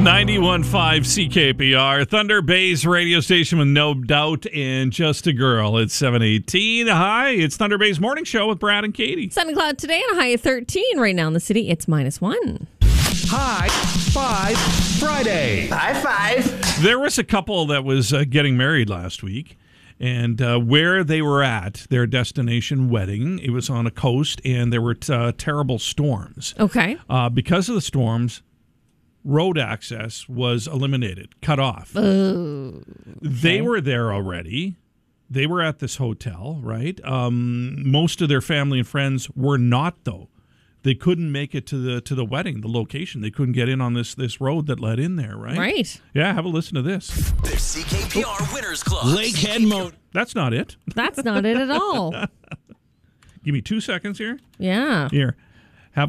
91.5 CKPR, Thunder Bay's radio station with no doubt and just a girl. It's 7:18. Hi, it's Thunder Bay's morning show with Brad and Katie. Sun and cloud today and a high of 13. Right now in the city, it's -1. High Five Friday. High five. There was a couple that was getting married last week, and where they were at, their destination wedding, it was on a coast, and there were terrible storms. Okay. Because of the storms, road access was eliminated, cut off. Okay. They were there already. They were at this hotel, right? Most of their family and friends were not, though. They couldn't make it to the wedding, the location. They couldn't get in on this road that led in there, right? Right. Yeah, have a listen to this. The CKPR Winners Club. Lakehead Motor. That's not it. That's not it at all. Give me 2 seconds here. Yeah. Here. Have a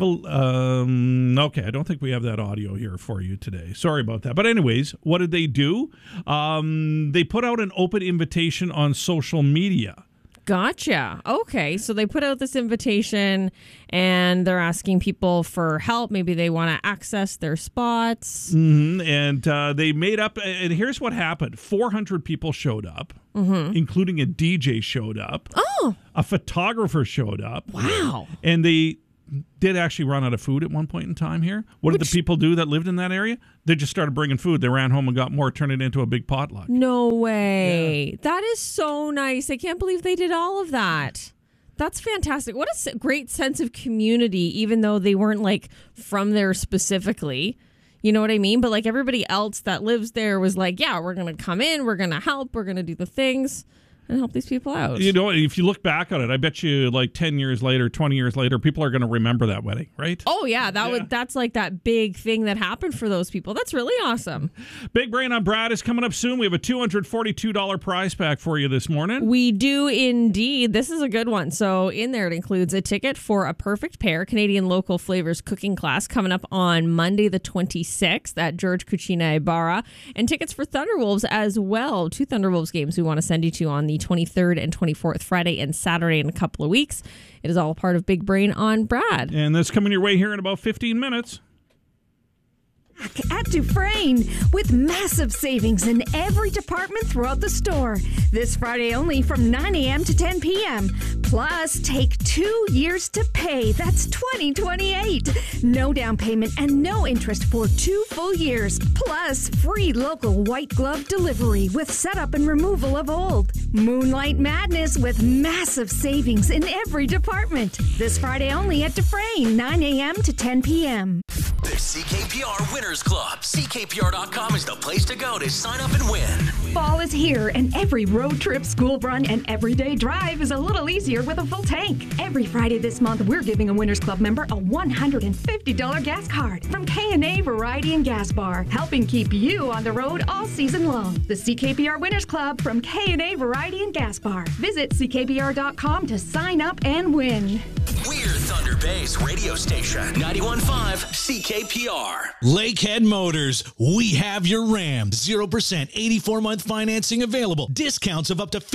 okay, I don't think we have that audio here for you today. Sorry about that. But anyways, what did they do? They put out an open invitation on social media. Gotcha. Okay. So they put out this invitation and they're asking people for help. Maybe they want to access their spots. Mm-hmm. And they made up, and here's what happened. 400 people showed up, including a DJ showed up. Oh. A photographer showed up. Wow. And they did actually run out of food at one point in time here. What did the people do that lived in that area? They just started bringing food. They ran home and got more, turned it into a big potluck. No way. Yeah. That is so nice. I can't believe they did all of that. That's fantastic. What a great sense of community, even though they weren't like from there specifically. You know what I mean? But like everybody else that lives there was like, yeah, we're going to come in, we're going to help, we're going to do the things and help these people out. You know, if you look back on it, I bet you like 10 years later, 20 years later, people are going to remember that wedding, right? Oh, yeah. That's like that big thing that happened for those people. That's really awesome. Big Brain on Brad is coming up soon. We have a $242 prize pack for you this morning. We do indeed. This is a good one. So in there, it includes a ticket for a Perfect Pair Canadian Local Flavors cooking class coming up on Monday the 26th at George Cucina Ibarra, and tickets for Thunderwolves as well. 2 Thunderwolves games we want to send you to on the 23rd and 24th, Friday and Saturday in a couple of weeks. It is all part of Big Brain on Brad. And that's coming your way here in about 15 minutes. At Dufresne, with massive savings in every department throughout the store. This Friday only from 9 a.m. to 10 p.m. Plus, take 2 years to pay. That's 2028. No down payment and no interest for 2 full years. Plus, free local white glove delivery with setup and removal of old. Moonlight Madness with massive savings in every department. This Friday only at Dufresne, 9 a.m. to 10 p.m. The CKPR Winners Club. CKPR.com is the place to go to sign up and win. Fall is here, and every road trip, school run, and everyday drive is a little easier with a full tank. Every Friday this month, we're giving a Winners Club member a $150 gas card from K&A Variety and Gas Bar, helping keep you on the road all season long. The CKPR Winners Club from K&A Variety and Gas Bar. Visit CKPR.com to sign up and win. We're Thunder Bay's radio station. 91.5 CKPR. Lakehead Motors. We have your Ram. 0% 84-month financing available. Discounts of up to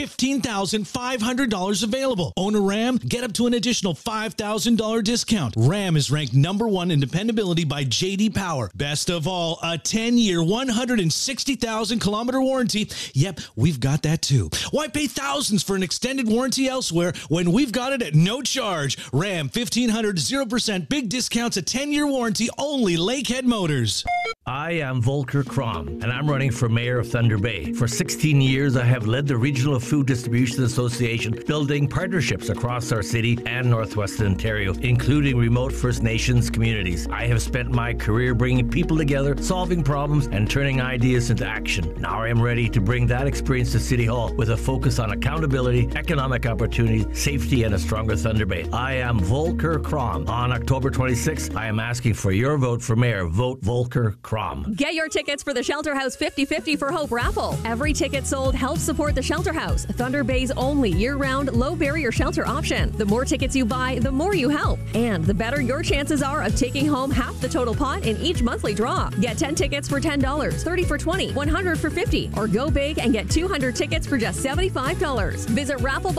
$15,500 available. Own a Ram? Get up to an additional $5,000 discount. Ram is ranked #1 in dependability by J.D. Power. Best of all, a 10-year, 160,000-kilometer warranty. Yep, we've got that too. Why pay thousands for an extended warranty elsewhere when we've got it at no charge? Ram 1500 0% big discounts, a 10-year warranty, only Lakehead Motors. I am Volker Krom, and I'm running for mayor of Thunder Bay. For 16 years, I have led the Regional Food Distribution Association, building partnerships across our city and Northwestern Ontario, including remote First Nations communities. I have spent my career bringing people together, solving problems, and turning ideas into action. Now I am ready to bring that experience to City Hall with a focus on accountability, economic opportunity, safety, and a stronger Thunder Bay. I am Volker Krom. On October 26th, I am asking for your vote for mayor. Vote Volker Krom. Get your tickets for the Shelter House 50/50 for Hope raffle. Every ticket sold helps support the Shelter House, Thunder Bay's only year-round, low-barrier shelter option. The more tickets you buy, the more you help. And the better your chances are of taking home half the total pot in each monthly draw. Get 10 tickets for $10, 30 for $20, 100 for $50, or go big and get 200 tickets for just $75. Visit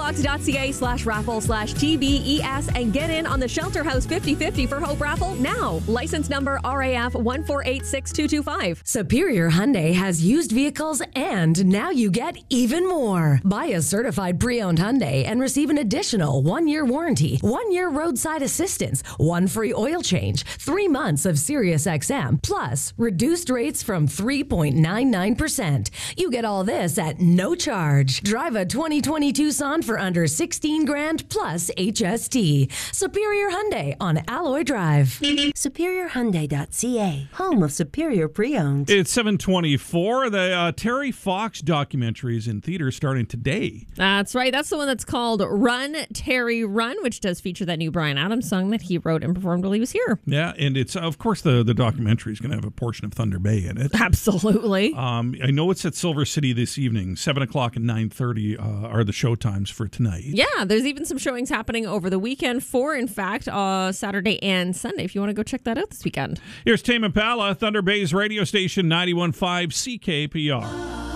rafflebox.ca/raffle/TBES and get in on the Shelter House 50/50 for Hope raffle now. License number RAF 14866. 888-936-2225. Superior Hyundai has used vehicles and now you get even more. Buy a certified pre-owned Hyundai and receive an additional 1-year warranty, 1-year roadside assistance, 1 free oil change, 3 months of Sirius XM, plus reduced rates from 3.99%. You get all this at no charge. Drive a 2020 Tucson for under $16,000 plus HST. Superior Hyundai on Alloy Drive. SuperiorHyundai.ca, home of Superior Pre-Owned. It's 7:24. The Terry Fox documentary is in theaters starting today. That's right. That's the one that's called Run, Terry, Run, which does feature that new Bryan Adams song that he wrote and performed while he was here. Yeah, and it's, of course, the documentary is going to have a portion of Thunder Bay in it. Absolutely. I know it's at Silver City this evening. 7 o'clock and 9:30 are the show times for tonight. Yeah, there's even some showings happening over the weekend for, in fact, Saturday and Sunday if you want to go check that out this weekend. Here's Tame Impala, Thunder Bay's radio station 91.5 CKPR.